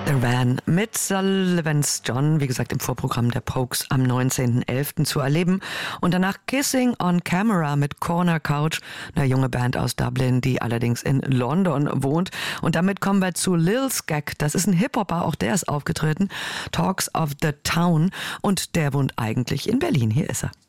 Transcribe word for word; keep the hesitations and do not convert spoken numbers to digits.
The Ran mit Sullivan's John, wie gesagt, im Vorprogramm der Pokes am neunzehnten elften zu erleben. Und danach Kissing on Camera mit Corner Couch, eine junge Band aus Dublin, die allerdings in London wohnt. Und damit kommen wir zu Lil Skag. Das ist ein Hip-Hopper, auch der ist aufgetreten. Talks of the Town. Und der wohnt eigentlich in Berlin. Hier ist er.